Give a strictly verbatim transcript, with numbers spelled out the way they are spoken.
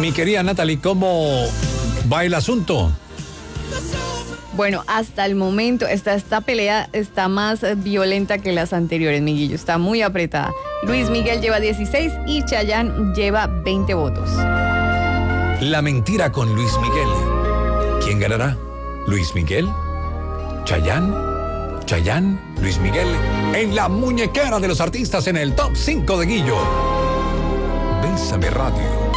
Mi querida Natalie, ¿cómo va el asunto? Bueno, hasta el momento esta, esta pelea está más violenta que las anteriores, Miguello. Está muy apretada. Luis Miguel lleva dieciséis y Chayanne lleva veinte votos. La mentira con Luis Miguel. ¿Quién ganará? ¿Luis Miguel? ¿Chayanne? ¿Chayanne? ¿Luis Miguel? En la muñequera de los artistas en el top cinco de Guillo. Bésame Radio.